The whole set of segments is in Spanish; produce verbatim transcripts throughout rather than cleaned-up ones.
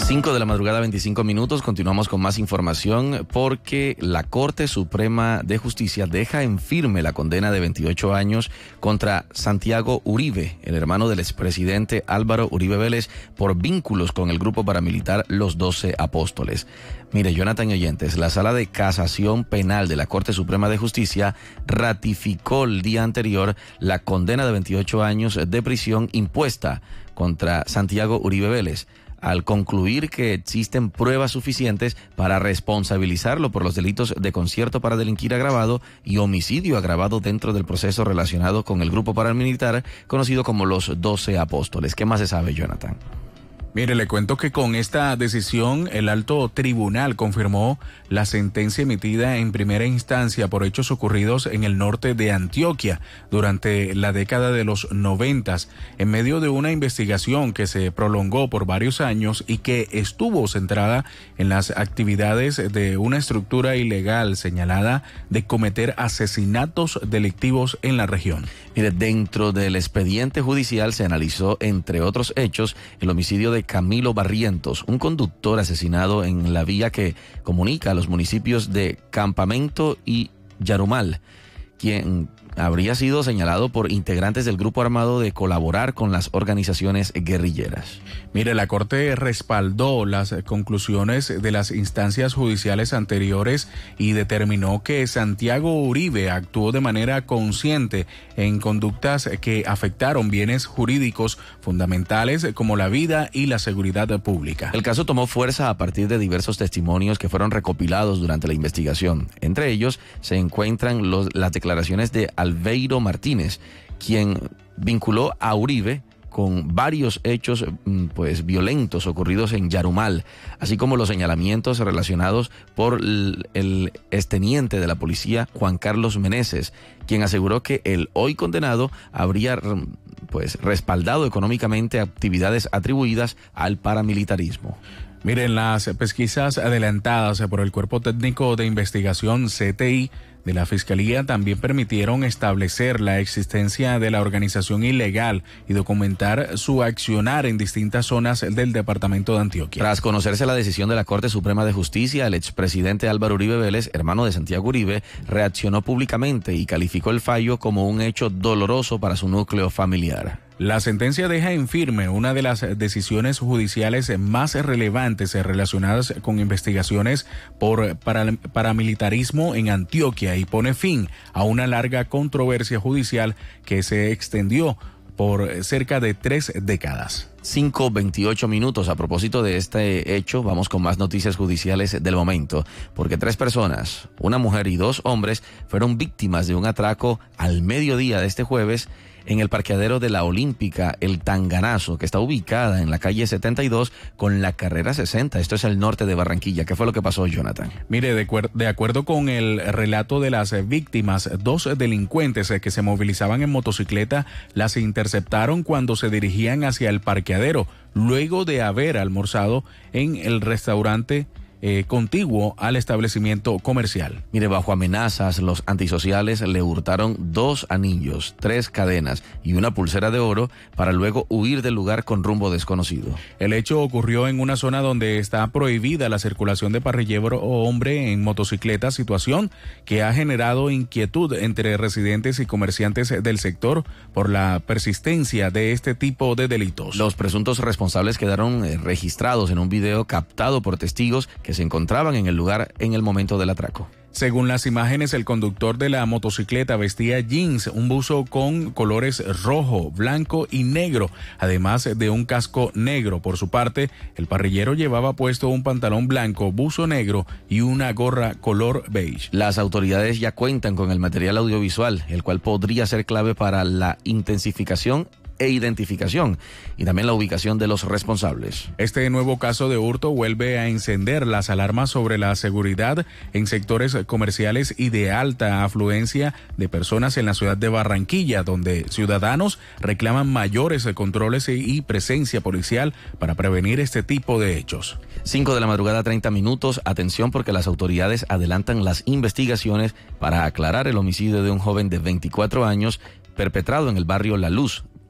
cinco de la madrugada, veinticinco minutos. Continuamos con más información porque la Corte Suprema de Justicia deja en firme la condena de veintiocho años contra Santiago Uribe, el hermano del expresidente Álvaro Uribe Vélez, por vínculos con el grupo paramilitar Los Doce Apóstoles. Mire, Jonathan y oyentes, la Sala de Casación Penal de la Corte Suprema de Justicia ratificó el día anterior la condena de veintiocho años de prisión impuesta contra Santiago Uribe Vélez, al concluir que existen pruebas suficientes para responsabilizarlo por los delitos de concierto para delinquir agravado y homicidio agravado dentro del proceso relacionado con el grupo paramilitar conocido como los Doce Apóstoles. ¿Qué más se sabe, Jonathan? Mire, le cuento que con esta decisión el alto tribunal confirmó la sentencia emitida en primera instancia por hechos ocurridos en el norte de Antioquia durante la década de los noventas, en medio de una investigación que se prolongó por varios años y que estuvo centrada en las actividades de una estructura ilegal señalada de cometer asesinatos delictivos en la región. Mire, dentro del expediente judicial se analizó, entre otros hechos, el homicidio de Camilo Barrientos, un conductor asesinado en la vía que comunica a los municipios de Campamento y Yarumal, quien habría sido señalado por integrantes del grupo armado de colaborar con las organizaciones guerrilleras. Mire, la Corte respaldó las conclusiones de las instancias judiciales anteriores y determinó que Santiago Uribe actuó de manera consciente en conductas que afectaron bienes jurídicos fundamentales como la vida y la seguridad pública. El caso tomó fuerza a partir de diversos testimonios que fueron recopilados durante la investigación. Entre ellos se encuentran los, las declaraciones de Albeiro Martínez, quien vinculó a Uribe con varios hechos pues violentos ocurridos en Yarumal, así como los señalamientos relacionados por el, el exteniente de la policía Juan Carlos Meneses, quien aseguró que el hoy condenado habría pues respaldado económicamente actividades atribuidas al paramilitarismo. Miren, las pesquisas adelantadas por el Cuerpo Técnico de Investigación C T I de la Fiscalía también permitieron establecer la existencia de la organización ilegal y documentar su accionar en distintas zonas del departamento de Antioquia. Tras conocerse la decisión de la Corte Suprema de Justicia, el expresidente Álvaro Uribe Vélez, hermano de Santiago Uribe, reaccionó públicamente y calificó el fallo como un hecho doloroso para su núcleo familiar. La sentencia deja en firme una de las decisiones judiciales más relevantes relacionadas con investigaciones por paramilitarismo en Antioquia y pone fin a una larga controversia judicial que se extendió por cerca de tres décadas. cinco veintiocho minutos. A propósito de este hecho, vamos con más noticias judiciales del momento, porque tres personas, una mujer y dos hombres, fueron víctimas de un atraco al mediodía de este jueves en el parqueadero de la Olímpica El Tanganazo, que está ubicada en la calle setenta y dos con la carrera sesenta. Esto es el norte de Barranquilla. ¿Qué fue lo que pasó, Jonathan? Mire, de, de acuerdo con el relato de las víctimas, dos delincuentes que se movilizaban en motocicleta las interceptaron cuando se dirigían hacia el parqueadero, luego de haber almorzado en el restaurante Eh, contiguo al establecimiento comercial. Mire, bajo amenazas, los antisociales le hurtaron dos anillos, tres cadenas y una pulsera de oro para luego huir del lugar con rumbo desconocido. El hecho ocurrió en una zona donde está prohibida la circulación de parrillero o hombre en motocicleta, situación que ha generado inquietud entre residentes y comerciantes del sector por la persistencia de este tipo de delitos. Los presuntos responsables quedaron eh, registrados en un video captado por testigos que se encontraban en el lugar en el momento del atraco. Según las imágenes, el conductor de la motocicleta vestía jeans, un buzo con colores rojo, blanco y negro, además de un casco negro. Por su parte, el parrillero llevaba puesto un pantalón blanco, buzo negro y una gorra color beige. Las autoridades ya cuentan con el material audiovisual, el cual podría ser clave para la intensificación e identificación y también la ubicación de los responsables. Este nuevo caso de hurto vuelve a encender las alarmas sobre la seguridad en sectores comerciales y de alta afluencia de personas en la ciudad de Barranquilla, donde ciudadanos reclaman mayores controles y presencia policial para prevenir este tipo de hechos. cinco de la madrugada, treinta minutos. Atención, porque las autoridades adelantan las investigaciones para aclarar el homicidio de un joven de veinticuatro años perpetrado en el barrio La Luz,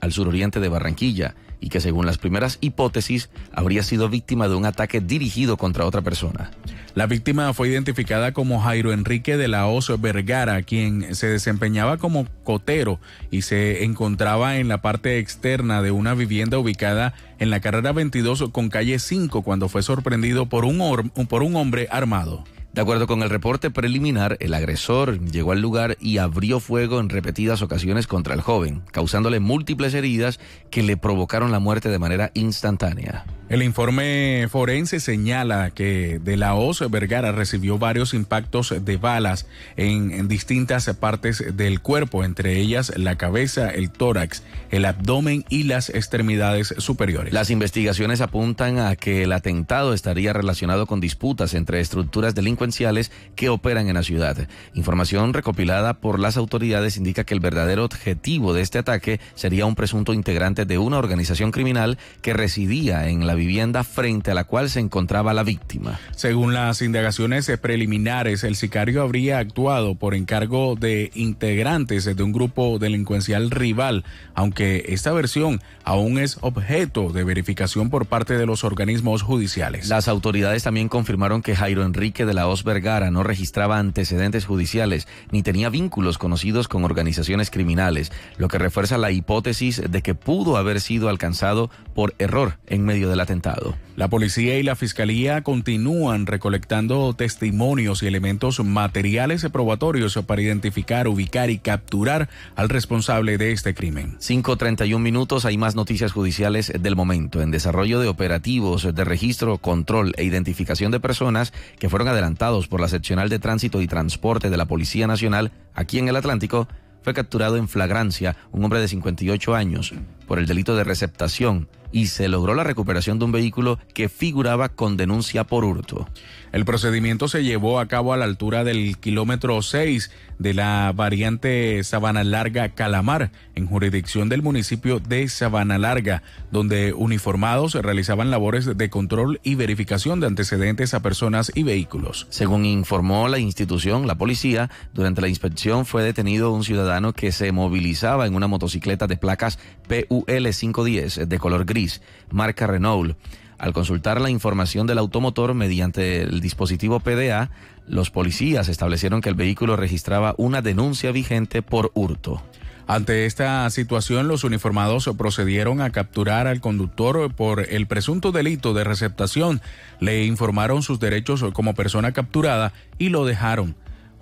al suroriente de Barranquilla, y que según las primeras hipótesis habría sido víctima de un ataque dirigido contra otra persona. La víctima fue identificada como Jairo Enrique de la Hoz Vergara, quien se desempeñaba como cotero y se encontraba en la parte externa de una vivienda ubicada en la carrera veintidós con calle cinco cuando fue sorprendido por un, or- por un hombre armado. De acuerdo con el reporte preliminar, el agresor llegó al lugar y abrió fuego en repetidas ocasiones contra el joven, causándole múltiples heridas que le provocaron la muerte de manera instantánea. El informe forense señala que de la Hoz Vergara recibió varios impactos de balas en, en distintas partes del cuerpo, entre ellas la cabeza, el tórax, el abdomen y las extremidades superiores. Las investigaciones apuntan a que el atentado estaría relacionado con disputas entre estructuras delincuenciales que operan en la ciudad. Información recopilada por las autoridades indica que el verdadero objetivo de este ataque sería un presunto integrante de una organización criminal que residía en la vivienda frente a la cual se encontraba la víctima. Según las indagaciones preliminares, el sicario habría actuado por encargo de integrantes de un grupo delincuencial rival, aunque esta versión aún es objeto de verificación por parte de los organismos judiciales. Las autoridades también confirmaron que Jairo Enrique de la Hoz Vergara no registraba antecedentes judiciales ni tenía vínculos conocidos con organizaciones criminales, lo que refuerza la hipótesis de que pudo haber sido alcanzado por error en medio del atentado. La policía y la fiscalía continúan recolectando testimonios y elementos materiales probatorios para identificar, ubicar y capturar al responsable de este crimen. cinco treinta y un minutos, hay más noticias judiciales del momento. En desarrollo de operativos de registro, control e identificación de personas que fueron adelantados por la Seccional de Tránsito y Transporte de la Policía Nacional, aquí en el Atlántico, fue capturado en flagrancia un hombre de cincuenta y ocho años por el delito de receptación y se logró la recuperación de un vehículo que figuraba con denuncia por hurto. El procedimiento se llevó a cabo a la altura del kilómetro seis de la variante Sabana Larga Calamar, en jurisdicción del municipio de Sabana Larga, donde uniformados realizaban labores de control y verificación de antecedentes a personas y vehículos. Según informó la institución, la policía, durante la inspección fue detenido un ciudadano que se movilizaba en una motocicleta de placas P U L quinientos diez de color gris, marca Renault. Al consultar la información del automotor mediante el dispositivo P D A, los policías establecieron que el vehículo registraba una denuncia vigente por hurto. Ante esta situación, los uniformados procedieron a capturar al conductor por el presunto delito de receptación, le informaron sus derechos como persona capturada y lo dejaron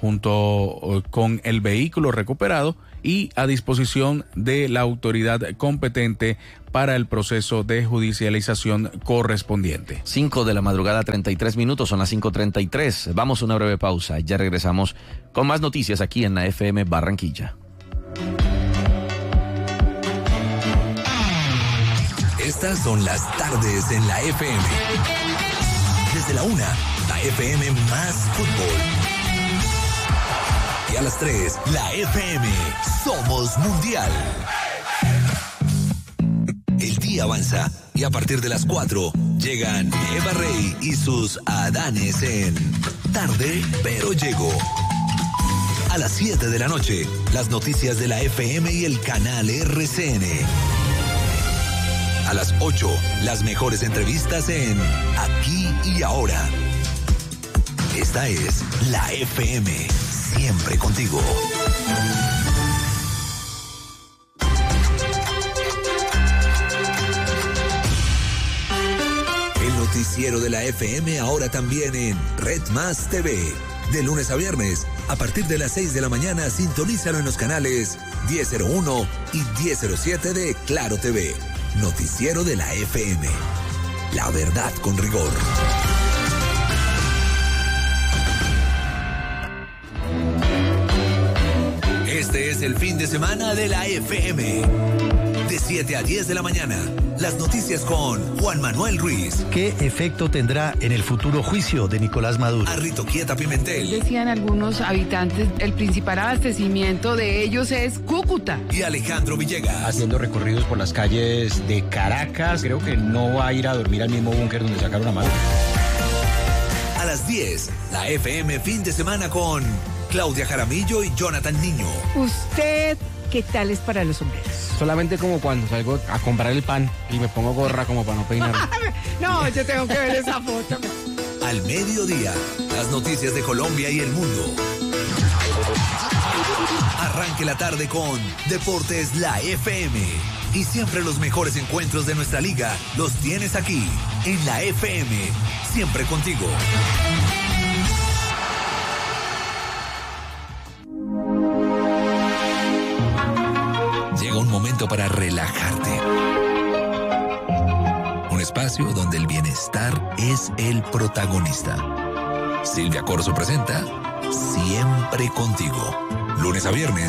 junto con el vehículo recuperado y a disposición de la autoridad competente para el proceso de judicialización correspondiente. cinco de la madrugada, treinta y tres minutos, son las cinco treinta y tres. Vamos a una breve pausa, ya regresamos con más noticias aquí en la F M Barranquilla. Estas son las tardes en la F M. Desde la una, la F M más fútbol. Y a las tres, la F M Somos Mundial. El día avanza y a partir de las cuatro llegan Eva Rey y sus Adanes en Tarde pero Llego. A las siete de la noche, las noticias de la F M y el canal R C N. A las ocho, las mejores entrevistas en Aquí y Ahora. Esta es la F M, siempre contigo. El noticiero de la F M ahora también en Red Más T V. De lunes a viernes, a partir de las seis de la mañana, sintonízalo en los canales diez cero uno y diez cero siete de Claro T V. Noticiero de la F M. La verdad con rigor. Este es el fin de semana de la F M. De siete a diez de la mañana, las noticias con Juan Manuel Ruiz. ¿Qué efecto tendrá en el futuro juicio de Nicolás Maduro? Arrito Quieta Pimentel. Decían algunos habitantes, el principal abastecimiento de ellos es Cúcuta. Y Alejandro Villegas. Haciendo recorridos por las calles de Caracas, creo que no va a ir a dormir al mismo búnker donde sacaron a Maduro. A las diez, la F M fin de semana con Claudia Jaramillo y Jonathan Niño. Usted ¿qué tal es para los sombreros? Solamente como cuando salgo a comprar el pan y me pongo gorra como para no peinarme. No, yo tengo que ver esa foto. Al mediodía, las noticias de Colombia y el mundo. Arranque la tarde con Deportes La F M. Y siempre los mejores encuentros de nuestra liga los tienes aquí, en La F M. Siempre contigo. Llega un momento para relajarte. Un espacio donde el bienestar es el protagonista. Silvia Corso presenta Siempre Contigo. Lunes a viernes